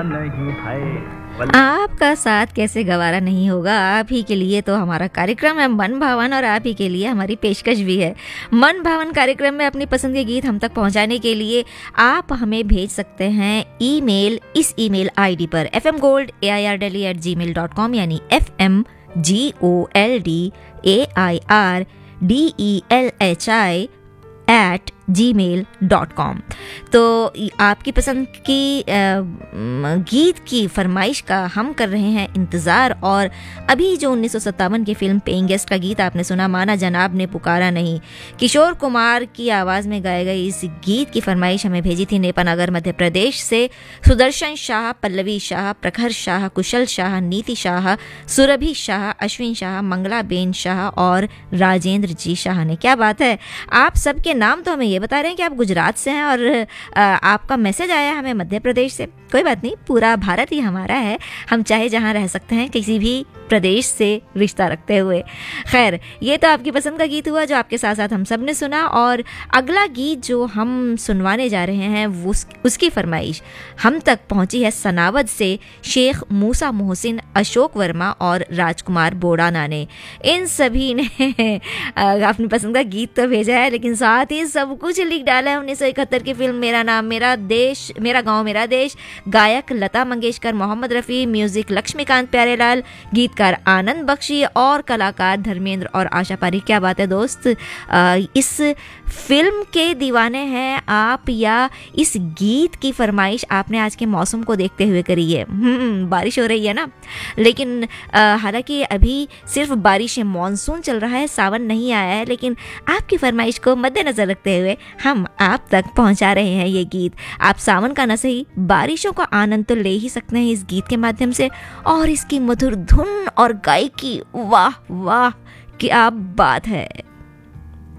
नहीं है। आपका साथ कैसे गवारा नहीं होगा। आप ही के लिए तो हमारा कार्यक्रम है मन भावन, और आप ही के लिए हमारी पेशकश भी है। मन भावन कार्यक्रम में अपनी पसंद के गीत हम तक पहुंचाने के लिए आप हमें भेज सकते हैं ईमेल, इस ईमेल आईडी पर fmgoldAIRdelhi@gmail.com, यानी fmgoldAIRdelhi@gmail.com। तो आपकी पसंद की गीत की फरमाइश का हम कर रहे हैं इंतज़ार। और अभी जो 1957 की फिल्म पेइंग गेस्ट का गीत आपने सुना, माना जनाब ने पुकारा नहीं, किशोर कुमार की आवाज़ में गाए गए इस गीत की फरमाइश हमें भेजी थी नेपानगर मध्य प्रदेश से सुदर्शन शाह, पल्लवी शाह, प्रखर शाह, कुशल शाह, नीति शाह, सुरभि शाह, अश्विन शाह, मंगलाबेन शाह और राजेंद्र जी शाह ने। क्या बात है, आप सबके नाम तो हमें ये बता रहे हैं कि आप गुजरात से हैं, और आपका मैसेज आया हमें मध्य प्रदेश से। कोई बात नहीं, पूरा भारत ही हमारा है, हम चाहे जहां रह सकते हैं, किसी भी प्रदेश से रिश्ता रखते हुए। खैर, ये तो आपकी पसंद का गीत हुआ जो आपके साथ साथ हम सब ने सुना। और अगला गीत जो हम सुनवाने जा रहे हैं उसकी फरमाइश हम तक पहुंची है सनावद से शेख मूसा मोहसिन, अशोक वर्मा और राजकुमार बोड़ाना ने। इन सभी ने अपनी पसंद का गीत तो भेजा है, लेकिन साथ ही सब कुछ लिख डाला है 1971 की फिल्म मेरा नाम मेरा देश, मेरा गाँव मेरा देश। गायक लता मंगेशकर, मोहम्मद रफ़ी, म्यूजिक लक्ष्मीकांत प्यारेलाल, गीतकार आनंद बख्शी और कलाकार धर्मेंद्र और आशा पारी। क्या बात है दोस्त, इस फिल्म के दीवाने हैं आप या इस गीत की फरमाइश आपने आज के मौसम को देखते हुए करी है? बारिश हो रही है ना, लेकिन हालांकि अभी सिर्फ बारिश है, मानसून चल रहा है, सावन नहीं आया है, लेकिन आपकी फरमाइश को मद्देनजर रखते हुए हम आप तक पहुंचा रहे हैं ये गीत। आप सावन का न सही, बारिशों का आनंद तो ले ही सकते हैं इस गीत के माध्यम से। और इसकी मधुर धुन और गायकी, वाह वाह क्या बात है।